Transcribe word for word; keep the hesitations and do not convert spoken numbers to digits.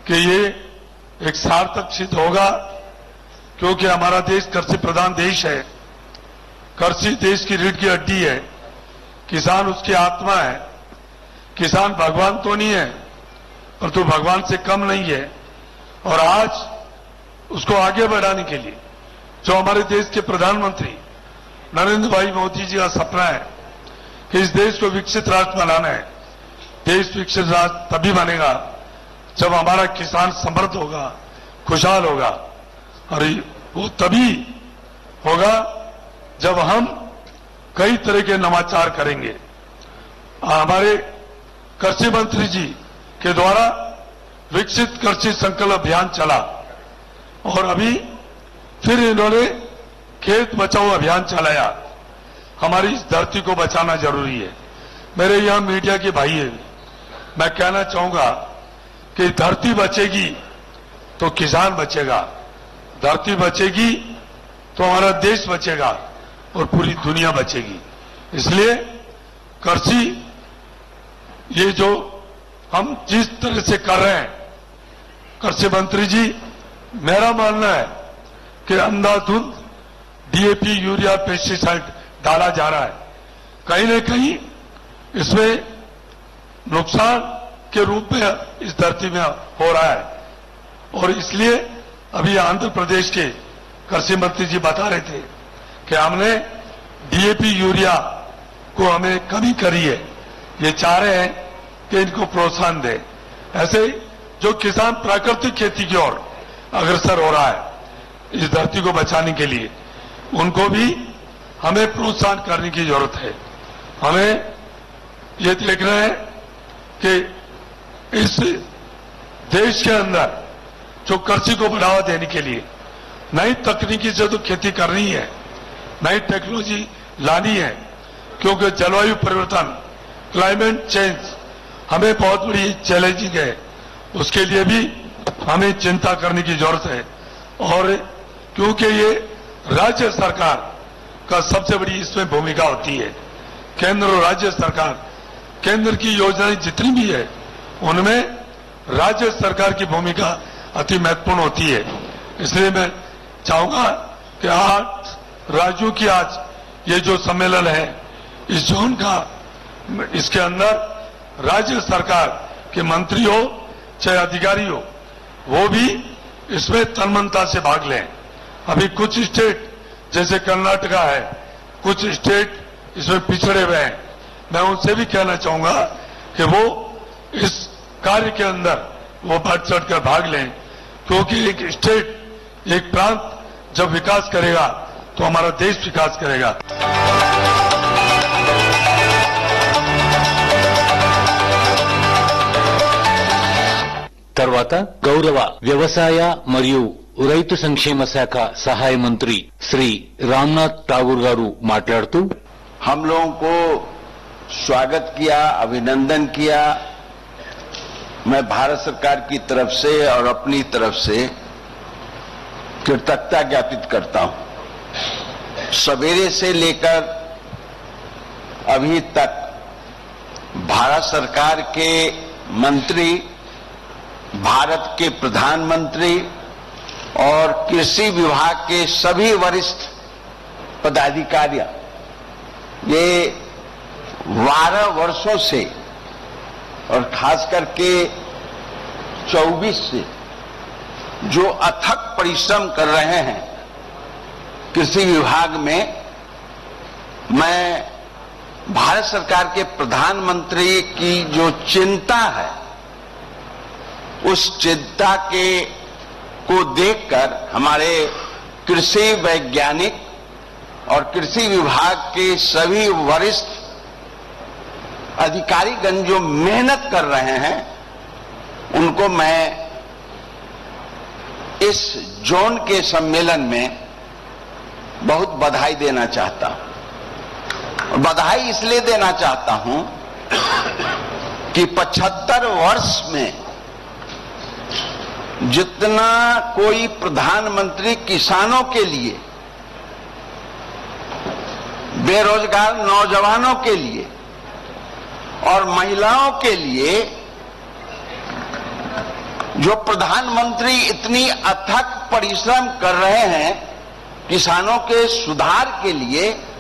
कि ये एक सार्थक सिद्ध होगा, क्योंकि हमारा देश कृषि प्रधान देश है। कृषि देश की रीढ़ की हड्डी है। किसान उसकी आत्मा है। किसान भगवान तो नहीं है, परंतु भगवान से कम नहीं है। और आज उसको आगे बढ़ाने के लिए जो हमारे देश के प्रधानमंत्री नरेंद्र भाई मोदी जी का सपना है कि इस देश को विकसित राष्ट्र बनाना है। देश विकसित राष्ट्र तभी बनेगा जब हमारा किसान समृद्ध होगा, खुशहाल होगा, और वो तभी होगा जब हम कई तरह के नवाचार करेंगे। हमारे कृषि मंत्री जी के द्वारा विकसित कृषि संकल्प अभियान चला और अभी फिर इन्होंने खेत बचाओ अभियान चलाया। हमारी इस धरती को बचाना जरूरी है। मेरे यहां मीडिया के भाई हैं, मैं कहना चाहूंगा कि धरती बचेगी तो किसान बचेगा, धरती बचेगी तो हमारा देश बचेगा और पूरी दुनिया बचेगी। इसलिए कृषि ये जो हम जिस तरह से कर रहे हैं, कृषि मंत्री जी, मेरा मानना है कि अंधाधुंध डीएपी, यूरिया, पेस्टिसाइड डाला जा रहा है। कहीं न कहीं इसमें नुकसान के रूप में इस धरती में हो रहा है। और इसलिए अभी आंध्र प्रदेश के कृषि मंत्री जी बता रहे थे कि हमने डीएपी, यूरिया को हमें कमी करी है। ये चाह रहे हैं कि इनको प्रोत्साहन दें। ऐसे जो किसान प्राकृतिक खेती की ओर अग्रसर हो रहा है इस धरती को बचाने के लिए, उनको भी हमें प्रोत्साहन करने की जरूरत है। हमें ये देखना है कि इस देश के अंदर जो कृषि को बढ़ावा देने के लिए नई तकनीकी से तो खेती करनी है, नई टेक्नोलॉजी लानी है, क्योंकि जलवायु परिवर्तन, क्लाइमेट चेंज हमें बहुत बड़ी चैलेंजिंग है। उसके लिए भी हमें चिंता करने की जरूरत है। और क्योंकि ये राज्य सरकार का सबसे बड़ी इसमें भूमिका होती है। केंद्र और राज्य सरकार, केंद्र की योजनाएं जितनी भी है उनमें राज्य सरकार की भूमिका अति महत्वपूर्ण होती है। इसलिए मैं चाहूंगा कि आठ राज्यों की आज ये जो सम्मेलन है इस जोन का, इसके अंदर राज्य सरकार के मंत्री हो चाहे अधिकारी हो, वो भी इसमें तन्मयता से भाग लें। अभी कुछ स्टेट जैसे कर्नाटका है, कुछ स्टेट इसमें पिछड़े हुए हैं। मैं उनसे भी कहना चाहूंगा कि वो इस कार्य के अंदर वो बढ़ चढ़कर भाग लें, क्योंकि एक स्टेट, एक प्रांत जब विकास करेगा तो हमारा देश विकास करेगा। తర్వాత గౌరవ వ్యవసాయ మరియు రైతు సంక్షేమ శాఖ సహాయ మంత్రి శ్రీ రామ్నాథ్ ఠాగూర్ గారు మాట్లాడుతూ, हम लोगों को स्वागत किया, अभिनंदन किया। मैं भारत सरकार की तरफ से और अपनी तरफ से कृतज्ञता ज्ञापित करता हूं। सवेरे से लेकर अभी तक भारत सरकार के मंत्री, भारत के प्रधानमंत्री और कृषि विभाग के सभी वरिष्ठ पदाधिकारी ये बारह वर्षों से और खास करके चौबीस से जो अथक परिश्रम कर रहे हैं कृषि विभाग में, मैं भारत सरकार के प्रधानमंत्री की जो चिंता है उस चिंता के को देखकर हमारे कृषि वैज्ञानिक और कृषि विभाग के सभी वरिष्ठ अधिकारीगण जो मेहनत कर रहे हैं उनको मैं इस जोन के सम्मेलन में बहुत बधाई देना चाहता हूं। बधाई इसलिए देना चाहता हूं कि पचहत्तर वर्ष में जितना कोई प्रधानमंत्री किसानों के लिए, बेरोजगार नौजवानों के लिए और महिलाओं के लिए जो प्रधानमंत्री इतनी अथक परिश्रम कर रहे हैं किसानों के सुधार के लिए,